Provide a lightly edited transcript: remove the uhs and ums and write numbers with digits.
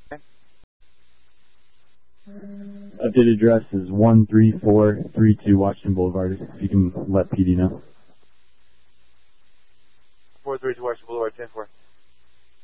Updated address is 13432 Washington Boulevard, if you can let PD know. 432 Washington Boulevard, 10-4.